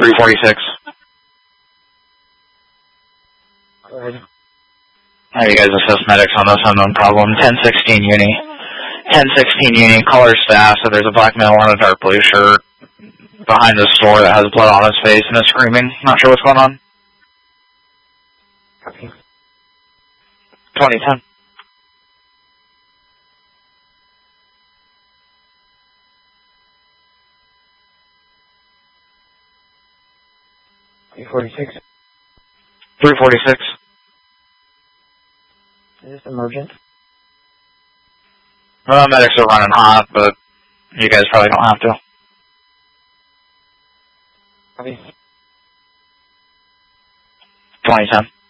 346. Go ahead. How you guys assess medics on this unknown problem? 1016 Uni. 1016 Uni, caller staff, so there's a black male in a dark blue shirt behind the store that has blood on his face and is screaming. Not sure what's going on. Copy. 2010. .346. 346. Is this emergent? Well, medics are running hot, but you guys probably don't have to. Copy. 2010.